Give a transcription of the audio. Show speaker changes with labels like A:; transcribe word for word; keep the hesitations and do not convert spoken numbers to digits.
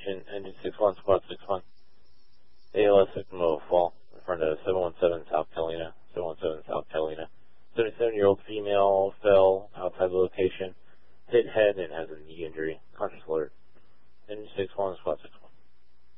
A: location, engine six one, squad six one. A L S victim of a fall in front of seven one seven South Catalina, seven one seven South Catalina. seventy-seven-year-old female fell outside the location, hit head and has a knee injury. Conscious alert. Engine six one, squad six one.